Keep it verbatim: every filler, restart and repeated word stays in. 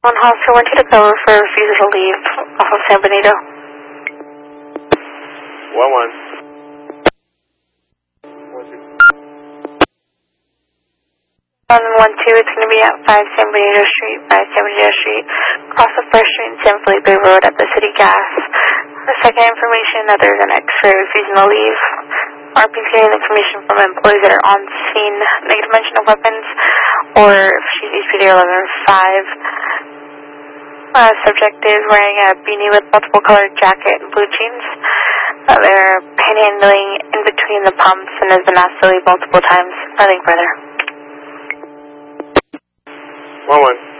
One Officer one two to cover for refusal to leave off of San Benito. One one. One one two, it's going to be at five San Benito Street, five San Benito Street, cross of First Street and San Felipe Road at the City Gas. The second information that there's an X-ray refusing to leave. R P's getting information from employees that are on scene, negative mention of weapons, or if she's E P D eleven five. Uh, subject is wearing a beanie with multiple colored jacket and blue jeans. Uh, they're panhandling in between the pumps and has been asked to leave multiple times. Nothing further. One one.